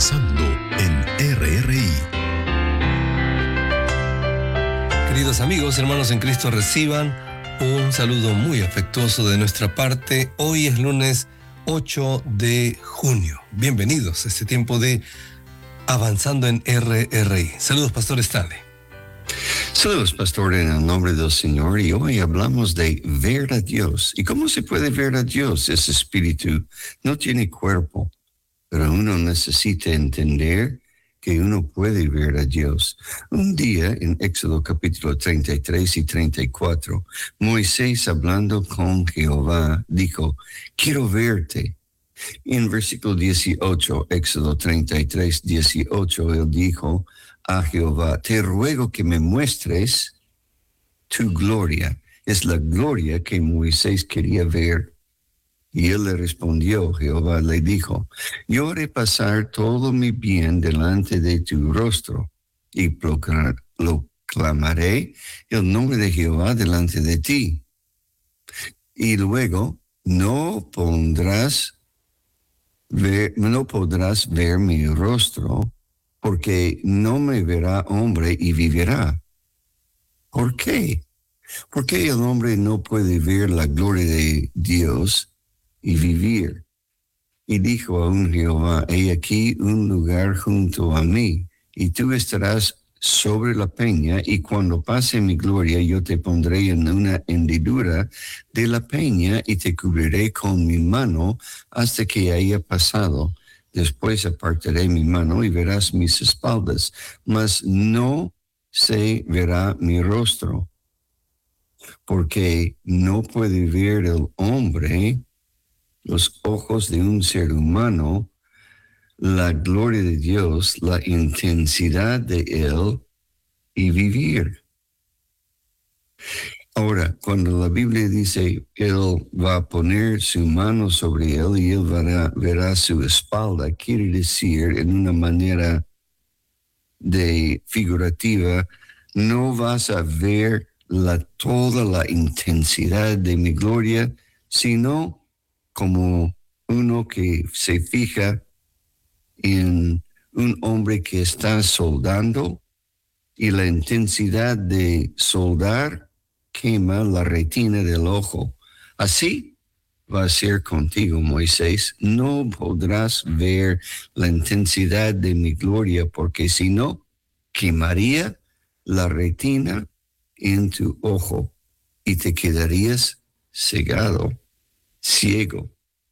Avanzando en RRI. Queridos amigos, hermanos en Cristo, reciban un saludo muy afectuoso de nuestra parte. Hoy es lunes 8 de junio. Bienvenidos a este tiempo de Avanzando en RRI. Saludos, Pastor Stanley. Saludos, pastor, en el nombre del Señor, y hoy hablamos de ver a Dios. ¿Y cómo se puede ver a Dios? Ese espíritu no tiene cuerpo, pero uno necesita entender que uno puede ver a Dios. Un día, en Éxodo capítulo 33 y 34, Moisés, hablando con Jehová, dijo, quiero verte. Y en versículo 18, Éxodo 33, 18, él dijo a Jehová, te ruego que me muestres tu gloria. Es la gloria que Moisés quería ver. Y él le respondió, Jehová le dijo, yo haré pasar todo mi bien delante de tu rostro y proclamaré el nombre de Jehová delante de ti. Y luego no podrás ver mi rostro, porque no me verá hombre y vivirá. ¿Por qué? Porque el hombre no puede ver la gloria de Dios y vivir. Y dijo aún Jehová, he aquí un lugar junto a mí, y tú estarás sobre la peña, y cuando pase mi gloria, yo te pondré en una hendidura de la peña, y te cubriré con mi mano hasta que haya pasado. Después apartaré mi mano y verás mis espaldas, mas no se verá mi rostro, porque no puede ver el hombre, los ojos de un ser humano, la gloria de Dios, la intensidad de Él y vivir. Ahora, cuando la Biblia dice, Él va a poner su mano sobre él y él verá su espalda, quiere decir, en una manera figurativa, no vas a ver toda la intensidad de mi gloria, sino como uno que se fija en un hombre que está soldando y la intensidad de soldar quema la retina del ojo. Así va a ser contigo, Moisés. No podrás ver la intensidad de mi gloria, porque si no, quemaría la retina en tu ojo y te quedarías cegado, ciego.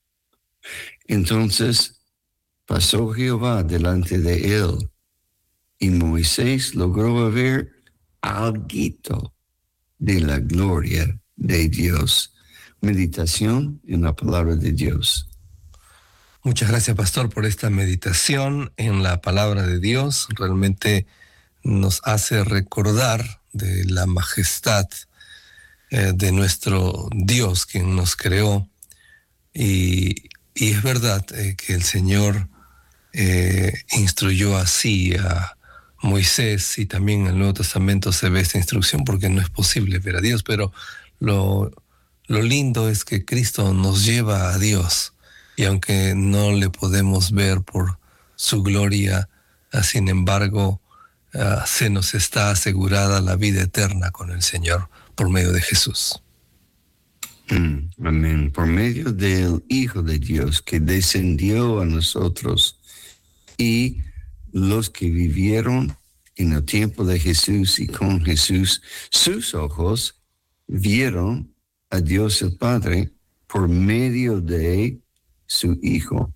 Entonces pasó Jehová delante de él, y Moisés logró ver alguito de la gloria de Dios. Meditación en la palabra de Dios. Muchas gracias, Pastor, por esta meditación en la palabra de Dios. Realmente nos hace recordar de la majestad de nuestro Dios, quien nos creó. Y es verdad que el Señor instruyó así a Moisés, y también en el Nuevo Testamento se ve esta instrucción, porque no es posible ver a Dios, pero lo lindo es que Cristo nos lleva a Dios, y aunque no le podemos ver por su gloria, sin embargo, se nos está asegurada la vida eterna con el Señor por medio de Jesús. Amén. Por medio del Hijo de Dios que descendió a nosotros, y los que vivieron en el tiempo de Jesús y con Jesús, sus ojos vieron a Dios el Padre por medio de su Hijo.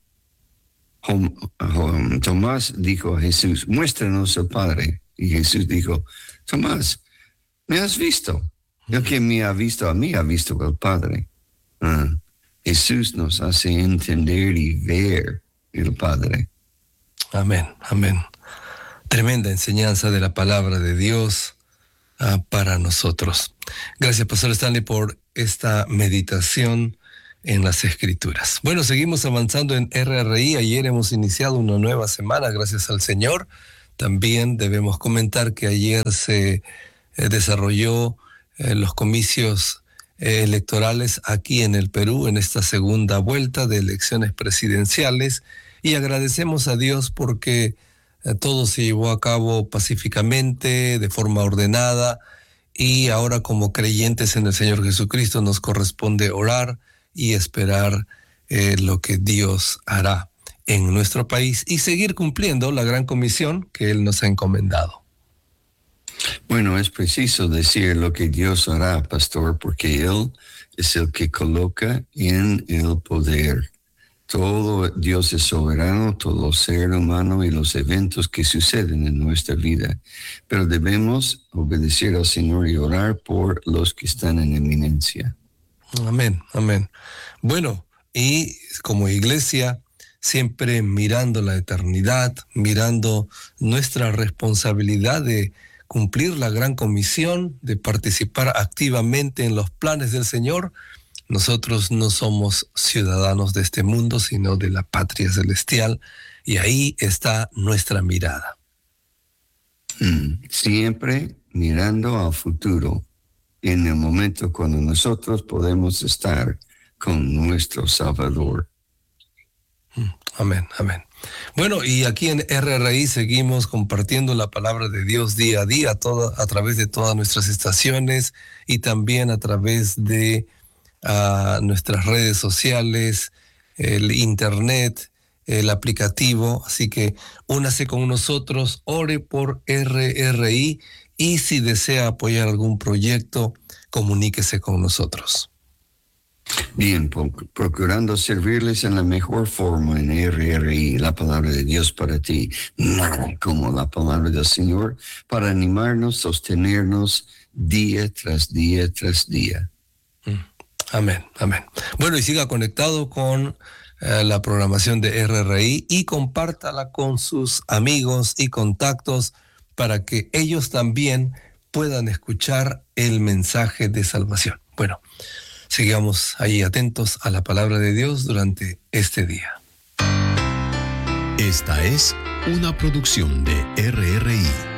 Tomás dijo a Jesús, muéstranos al Padre. Y Jesús dijo, Tomás, ¿me has visto? El que me ha visto a mí ha visto al Padre. Jesús nos hace entender y ver el Padre. Amén, amén. Tremenda enseñanza de la palabra de Dios para nosotros. Gracias, Pastor Stanley, por esta meditación en las Escrituras. Bueno, seguimos avanzando en RRI. Ayer hemos iniciado una nueva semana, gracias al Señor. También debemos comentar que ayer se desarrolló los comicios electorales aquí en el Perú, en esta segunda vuelta de elecciones presidenciales. y agradecemos a Dios porque todo se llevó a cabo pacíficamente, de forma ordenada, y ahora como creyentes en el Señor Jesucristo nos corresponde orar y esperar lo que Dios hará en nuestro país y seguir cumpliendo la gran comisión que Él nos ha encomendado. Bueno, es preciso decir lo que Dios hará, pastor, porque Él es el que coloca en el poder. Todo Dios es soberano, todo ser humano y los eventos que suceden en nuestra vida. Pero debemos obedecer al Señor y orar por los que están en eminencia. Amén, amén. Bueno, y como iglesia, siempre mirando la eternidad, mirando nuestra responsabilidad de cumplir la gran comisión, de participar activamente en los planes del Señor. Nosotros no somos ciudadanos de este mundo, sino de la patria celestial, y ahí está nuestra mirada. Siempre mirando al futuro, en el momento cuando nosotros podemos estar con nuestro Salvador. Amén, amén. Bueno, y aquí en RRI seguimos compartiendo la palabra de Dios día a día, a través de todas nuestras estaciones y también a través de nuestras redes sociales, el internet, el aplicativo. Así que únase con nosotros, ore por RRI, y si desea apoyar algún proyecto, comuníquese con nosotros. Bien, procurando servirles en la mejor forma en RRI, la palabra de Dios para ti, nada como la palabra del Señor, para animarnos, sostenernos día tras día tras día. Amén, amén. Bueno, y siga conectado con la programación de RRI y compártala con sus amigos y contactos para que ellos también puedan escuchar el mensaje de salvación. Bueno, sigamos ahí atentos a la palabra de Dios durante este día. Esta es una producción de RRI.